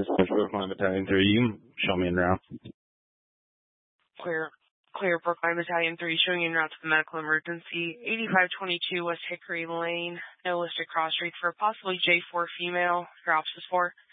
is Brookline Battalion 3. You can show me en route. Clear, Brookline Battalion 3, showing en route to the medical emergency. 8522 West Hickory Lane. No listed cross streets for possibly J4 female. Your ops is 4.